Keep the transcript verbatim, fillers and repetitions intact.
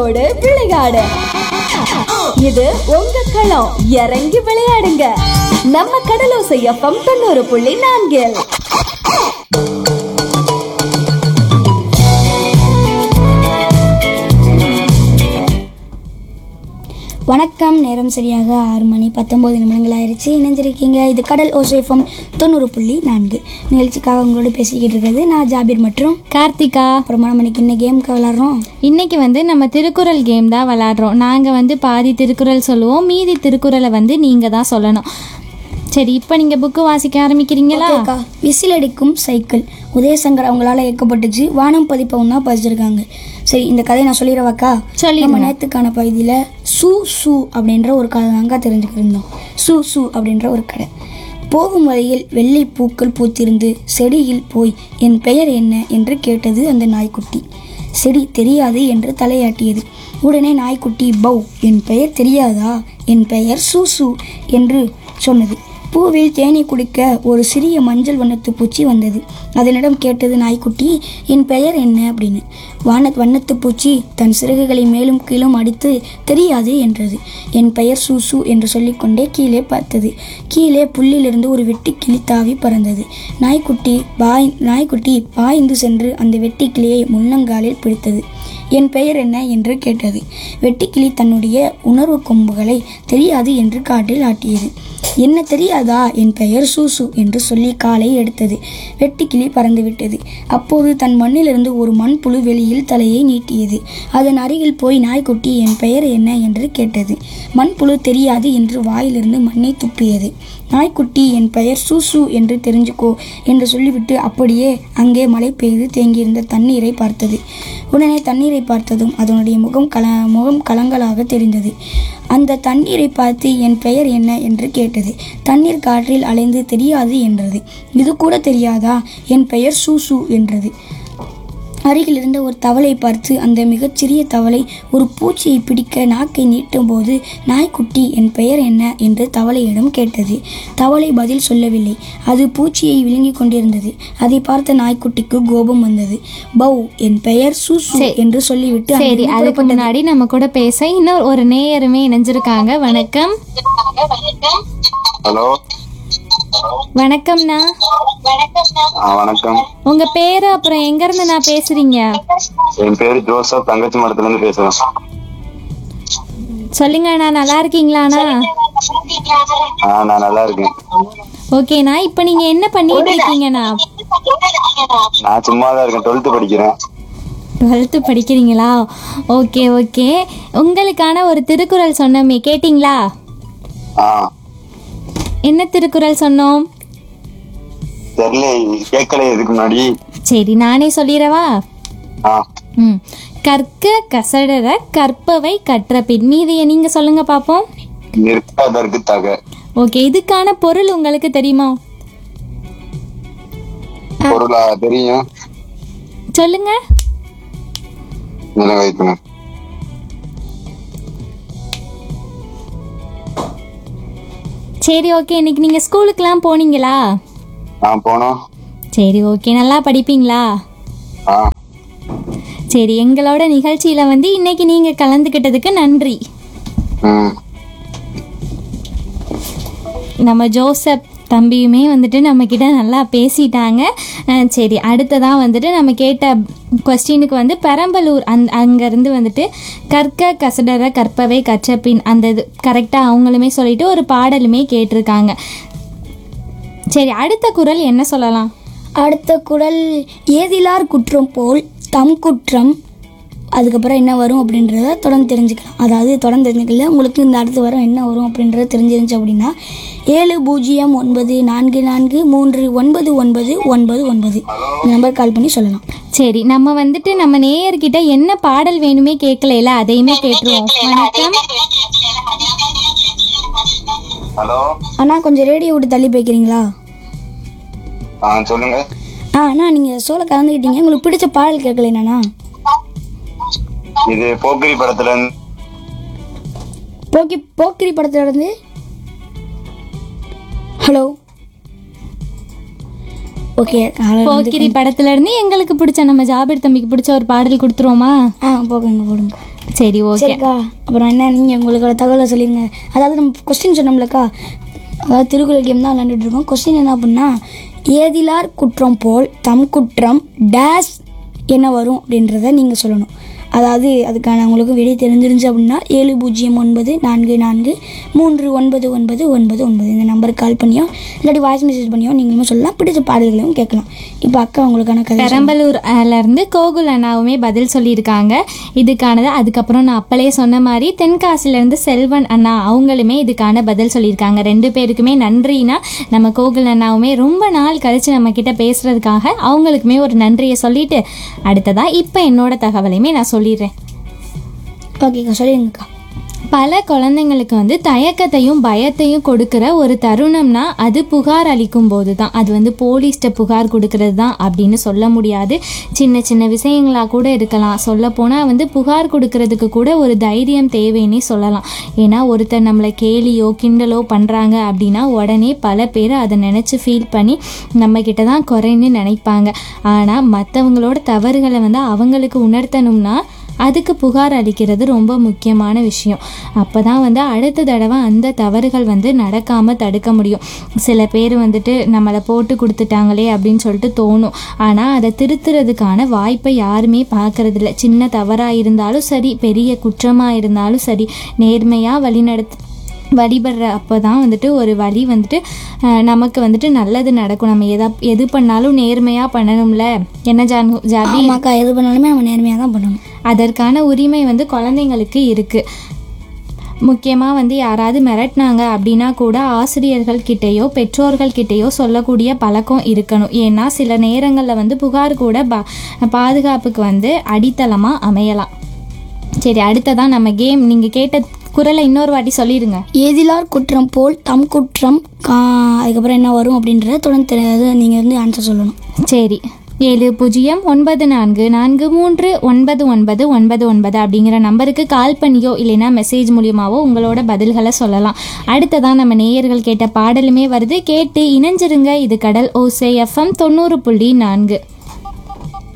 அறிவோடு விளையாடு. இது உங்க களம். இறங்கி விளையாடுங்க. நம்ம கடலோசை எஃப்எம் தொண்ணூறு புள்ளி நான்கில். வணக்கம். நேரம் சரியாக ஆறு மணி பத்தொம்போது நிமிடங்கள் ஆயிடுச்சு. இணைஞ்சிருக்கீங்க. இது கடல் ஓசேஃபம் தொண்ணூறு புள்ளி நான்கு நிகழ்ச்சிக்காக உங்களோட பேசிக்கிட்டு இருக்கிறது நான் ஜாபீர் மற்றும் கார்த்திகா. அப்புறமா நம்ம இன்னைக்கு என்ன கேமுக்கு விளாட்றோம்? இன்னைக்கு வந்து நம்ம திருக்குறள் கேம் தான் விளாட்றோம். நாங்கள் வந்து பாதி திருக்குறள் சொல்லுவோம், மீதி திருக்குறளை வந்து நீங்கள் தான் சொல்லணும். சரி, இப்போ நீங்கள் புக்கு வாசிக்க ஆரம்பிக்கிறீங்களா? விசில் அடிக்கும் சைக்கிள் உதயசங்கர் அவங்களால இயக்கப்பட்டுச்சு. வானம் பதிப்பவங்க தான் பதிச்சிருக்காங்க. சரி, இந்த கதையை நான் சொல்லிடுவாக்கா? சொல்லி நம்ம நேற்றுக்கான பகுதியில் சூ சூ அப்படின்ற ஒரு கதை தாங்க தெரிஞ்சுக்கிருந்தோம். சூ சூ அப்படின்ற ஒரு கடை. போகும் வழியில் வெள்ளை பூக்கள் பூத்திருந்து செடியில் போய் என் பெயர் என்ன என்று கேட்டது அந்த நாய்க்குட்டி. செடி தெரியாது என்று தலையாட்டியது. உடனே நாய்க்குட்டி பவ், என் பெயர் தெரியாதா? என் பெயர் சூ சூ என்று சொன்னது. பூவில் தேனை குடிக்க ஒரு சிறிய மஞ்சள் வண்ணத்து பூச்சி வந்தது. அதனிடம் கேட்டது நாய்க்குட்டி, என் பெயர் என்ன அப்படின்னு. வான வண்ணத்து பூச்சி தன் சிறகுகளை மேலும் கீழும் அடித்து தெரியாது என்றது. என் பெயர் சூசு என்று சொல்லிக்கொண்டே கீழே பார்த்தது. கீழே புல்லிலிருந்து ஒரு வெட்டி கிளி தாவி பறந்தது. நாய்க்குட்டி பாய் நாய்க்குட்டி பாய்ந்து சென்று அந்த வெட்டி கிளியை முள்ளங்காலில் பிடித்தது. என் பெயர் என்ன என்று கேட்டது. வெட்டிக்கிளி தன்னுடைய உணர்வு கொம்புகளை தெரியாது என்று காட்டில் ஆட்டியது. என்ன தெரியாதா? என் பெயர் சூசு என்று சொல்லி காலை எடுத்தது. வெட்டிக்கிளி பறந்து விட்டது. அப்போது தன் மண்ணிலிருந்து ஒரு மண்புழு வெளியில் தலையை நீட்டியது. அதன் அருகில் போய் நாய்க்குட்டி என் பெயர் என்ன என்று கேட்டது. மண்புழு தெரியாது என்று வாயிலிருந்து மண்ணை துப்பியது. நாய்க்குட்டி என் பெயர் சூசு என்று தெரிஞ்சுக்கோ என்று சொல்லிவிட்டு அப்படியே அங்கே மழை பெய்து தேங்கியிருந்த தண்ணீரை பார்த்தது. உடனே தண்ணீரை பார்த்ததும் அதனுடைய முகம் கல முகம் கலங்களாக தெரிந்தது. அந்த தண்ணீரை பார்த்து என் பெயர் என்ன என்று கேட்டது. தண்ணீர் காற்றில் அலைந்து தெரியாது என்றது. இது கூட தெரியாதா? என் பெயர் சூசு என்றது. அருகில் இருந்த ஒரு தவளை பார்த்து அந்த மிகச்சிறிய தவளை ஒரு பூச்சியை பிடிக்க நாக்கை நீட்டும் போது நாய்க்குட்டி என் பெயர் என்ன என்று தவளையிடம் கேட்டது. தவளை பதில் சொல்லவில்லை. அது பூச்சியை விழுங்கி கொண்டிருந்தது. அதை பார்த்த நாய்க்குட்டிக்கு கோபம் வந்தது. பவ், என் பெயர் சூசு என்று சொல்லிவிட்டு சரி, அதுக்கு முன்னாடி நம்ம கூட பேச இன்னும் ஒரு நேயருமே இணைஞ்சிருக்காங்க. வணக்கம். ஹலோ, வணக்கம்ண்ணா. வணக்கம். உங்க பேரு அப்புறம் எங்க இருந்து நான் பேசுறீங்க? என் பேரு ஜோசப், தங்கச்சி மடத்துல இருந்து பேசுறேன். சொல்லுங்கண்ணா, நல்லா இருக்கீங்களாண்ணா? ஆ, நான் நல்லா இருக்கேன். ஓகேண்ணா, இப்ப நீங்க என்ன பண்ணிட்டு இருக்கீங்கண்ணா? நான் சும்மா தான் இருக்கேன், டுவெல்த் படிக்கிறேன். டுவெல்த்து படிக்கிறீங்களா? Okay okay. உங்களுக்கான ஒரு திருக்குறள் சொன்னோமே, கேட்டிங்களா? ஆ, என்ன திருக்குறள் சொன்னோம்? தெரியல, கேட்கல இதுக்கு முன்னாடி. சரி, நானே சொல்லிடவா? ஆ, ம் கற்க கசடர கற்பவை கற்ற பின். மீதியை நீங்க சொல்லுங்க பாப்போம். நிற்காதற்கு தக. ஓகே, இதுக்கான பொருள் உங்களுக்கு தெரியுமா? பொருளா? தெரியும், சொல்லுங்க. நில வைக்கணும். சரி, ஓகே. இன்னைக்கு நீங்க ஸ்கூலுக்குலாம் போனீங்களா? ஆ, போனோம். சரி, ஓகே. நல்லா படிப்பீங்களா? ஆ, சரி, எங்களோட நிகழ்ச்சியில வந்து இன்னைக்கு நீங்க கலந்துக்கிட்டதுக்கு நன்றி. ம், நம்ம ஜோசப் தம்பியுமே வந்துட்டு நம்மக்கிட்ட நல்லா பேசிட்டாங்க. அஹ் சரி, அடுத்ததான் வந்துட்டு நம்ம கேட்ட கொஸ்டினுக்கு வந்து பெரம்பலூர் அந் அங்கேருந்து வந்துட்டு கற்க கசடர கற்பவை கற்ற பின் அந்த இது கரெக்டாக அவங்களுமே சொல்லிட்டு ஒரு பாடலுமே கேட்டிருக்காங்க. சரி, அடுத்த குறள் என்ன சொல்லலாம்? அடுத்த குறள் ஏதிலார் குற்றம் போல் தம் குற்றம். அதுக்கப்புறம் என்ன வரும் அப்படின்றத தொடர்ந்து தெரிஞ்சுக்கலாம். அதாவது தொடர்ந்து தெரிஞ்சுக்கல, உங்களுக்கு இந்த அடுத்து வரும் என்ன வரும் அப்படின்றத தெரிஞ்சிருந்துச்சு அப்படின்னா ஏழு பூஜ்ஜியம் ஒன்பது நான்கு நான்கு மூன்று ஒன்பது ஒன்பது ஒன்பது ஒன்பது இந்த நம்பர் கால் பண்ணி சொல்லலாம். சரி, நம்ம வந்துட்டு நம்ம நேயர்கிட்ட என்ன பாடல் வேணுமே கேட்கல, அதையுமே கேட்டுருவோம். வணக்கம். ஹலோ அண்ணா, கொஞ்சம் ரேடியோ விட்டு தள்ளி போய்க்கிறீங்களா? ஆ, சொல்லுங்க. ஆ அண்ணா, நீங்கள் சோலை கலந்துக்கிட்டீங்க, உங்களுக்கு பிடிச்ச பாடல் கேட்கலண்ணா? இது போக்கிரி படத்துல இருந்து. போக்கி போக்கிரி படத்துல இருந்து. Hello, okay. போக்கிரி படத்துல இருந்து எங்களுக்கு பிடிச்ச நம்ம ஜாபீர் தம்பிக்கு பிடிச்ச ஒரு பாடல் கொடுத்துருவோமா? ஆ, போக்குங்க போடுங்க. சரி ஓகே. சரிக்கா, அப்புறம் என்ன நீங்கள் உங்களோட தகவலை சொல்லிடுங்க. அதாவது நம்ம கொஸ்டின் சொன்னோம்லக்கா, அதாவது திருக்குறள் கேம் தான் விளையாண்டுட்டு இருக்கோம். கொஸ்டின் என்ன அப்படின்னா, ஏதிலார் குற்றம் போல் தம் குற்றம் டேஷ் என்ன வரும் அப்படின்றத நீங்கள் சொல்லணும். அதாவது அதுக்கான உங்களுக்கு விடை தெரிஞ்சிருந்துச்சு அப்படின்னா ஏழு பூஜ்ஜியம் ஒன்பது நான்கு நான்கு மூன்று ஒன்பது ஒன்பது ஒன்பது ஒன்பது இந்த நம்பருக்கு கால் பண்ணியோ இல்லாட்டி வாய்ஸ் மெசேஜ் பண்ணியோ நீங்களுமே சொல்லலாம். பிடிச்ச பாடல்களையும் கேட்கலாம். இப்போ அக்கா உங்களுக்கான கதை பெரம்பலூர்லேருந்து கோகுல் அண்ணாவுமே பதில் சொல்லியிருக்காங்க இதுக்கானது. அதுக்கப்புறம் நான் அப்பளே சொன்ன மாதிரி தென்காசிலேருந்து செல்வன் அண்ணா அவங்களுமே இதுக்கான பதில் சொல்லியிருக்காங்க. ரெண்டு பேருக்குமே நன்றினா, நம்ம கோகுல் அண்ணாவுமே ரொம்ப நாள் கழித்து நம்மக்கிட்ட பேசுகிறதுக்காக அவங்களுக்குமே ஒரு நன்றியை சொல்லிட்டு அடுத்ததாக இப்போ என்னோட தகவலையுமே நான் சொல்லிடுறேன். ஓகேக்கா, சொல்லிடுங்கக்கா. பல குழந்தைங்களுக்கு வந்து தயக்கத்தையும் பயத்தையும் கொடுக்குற ஒரு தருணம்னா அது புகார் அளிக்கும் போது தான். அது வந்து போலீஸ்கிட்ட புகார் கொடுக்கறது தான் அப்படின்னு சொல்ல முடியாது. சின்ன சின்ன விஷயங்களாக கூட இருக்கலாம். சொல்ல போனால் வந்து புகார் கொடுக்கறதுக்கு கூட ஒரு தைரியம் தேவைன்னே சொல்லலாம். ஏன்னா ஒருத்தர் நம்மளை கேலியோ கிண்டலோ பண்ணுறாங்க அப்படின்னா உடனே பல பேர் அதை நினச்சி ஃபீல் பண்ணி நம்மக்கிட்ட தான் குறைன்னு நினைப்பாங்க. ஆனால் மற்றவங்களோட தவறுகளை வந்து அவங்களுக்கு உணர்த்தணும்னா அதுக்கு புகார் அளிக்கிறது ரொம்ப முக்கியமான விஷயம். அப்போ தான் வந்து அடுத்த தடவை அந்த தவறுகள் வந்து நடக்காமல் தடுக்க முடியும். சில பேர் வந்துட்டு நம்மளை போட்டு கொடுத்துட்டாங்களே அப்படின்னு சொல்லிட்டு தோணும். ஆனால் அதை திருத்துறதுக்கான வாய்ப்பை யாருமே பார்க்கறதில்ல. சின்ன தவறாக இருந்தாலும் சரி, பெரிய குற்றமாக இருந்தாலும் சரி, நேர்மையாக வழிநடத்து வழிபடுற அப்போ தான் வந்துட்டு ஒரு வழி வந்துட்டு நமக்கு வந்துட்டு நல்லது நடக்கும். நம்ம எதா எது பண்ணாலும் நேர்மையாக பண்ணணும்ல. என்ன ஜான் ஜாபி? அக்கா, எது பண்ணாலுமே நம்ம நேர்மையாக தான் பண்ணணும். அதற்கான உரிமை வந்து குழந்தைங்களுக்கு இருக்குது. முக்கியமாக வந்து யாராவது மிரட்டினாங்க அப்படின்னா கூட ஆசிரியர்கள் கிட்டேயோ பெற்றோர்கள் கிட்டேயோ சொல்லக்கூடிய பழக்கம் இருக்கணும். ஏன்னா சில நேரங்களில் வந்து புகார் கூட பா பாதுகாப்புக்கு வந்து அடித்தளமாக அமையலாம். சரி, அடுத்ததான் நம்ம கேம். நீங்கள் கேட்ட குரலை இன்னொரு வாட்டி சொல்லிடுங்க. ஏதிலார் குற்றம் போல் தம் குற்றம் அதுக்கப்புறம் என்ன வரும் அப்படின்றத தொடர்ந்து தெரியாது நீங்கள் வந்து ஆன்சர் சொல்லணும். சரி, ஏழு பூஜ்ஜியம் ஒன்பது நான்கு நான்கு மூன்று ஒன்பது ஒன்பது ஒன்பது ஒன்பது அப்படிங்கிற நம்பருக்கு கால் பண்ணியோ இல்லைன்னா மெசேஜ் மூலியமாவோ உங்களோட பதில்களை சொல்லலாம். அடுத்ததான் நம்ம நேயர்கள் கேட்ட பாடலுமே வருது, கேட்டு இணைஞ்சிருங்க. இது கடல் ஓசை எஃப்எம் தொண்ணூறு புள்ளி நான்கு.